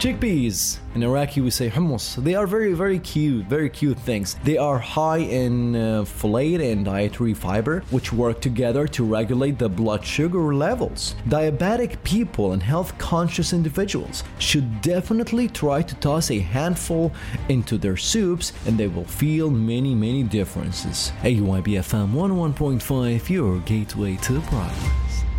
Chickpeas. In Iraqi we say hummus. They are very cute things. They are high in folate and dietary fiber, which work together to regulate the blood sugar levels. Diabetic people and health conscious individuals should definitely try to toss a handful into their soups, and they will feel many differences. AUIB FM 101.5, your gateway to progress.